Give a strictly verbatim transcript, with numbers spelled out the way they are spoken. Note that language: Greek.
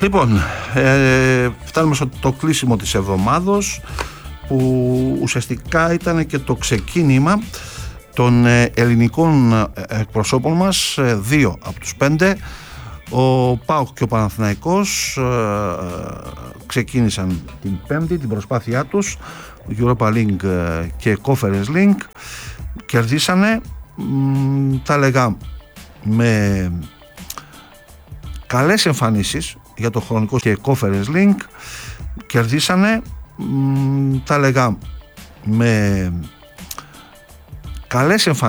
Λοιπόν, ε, φτάνουμε στο το κλείσιμο της εβδομάδος, που ουσιαστικά ήταν και το ξεκίνημα των ελληνικών εκπροσώπων μας, δύο από τους πέντε. Ο ΠΑΟΚ και ο Παναθηναϊκός ε, ξεκίνησαν την Πέμπτη την προσπάθειά τους, Europa League και Conference League, κερδίσανε, μ, τα λέγα με καλές εμφανίσεις για το χρονικό και Conference League, κερδίσανε, μ, τα λέγα με καλές εμφανίσεις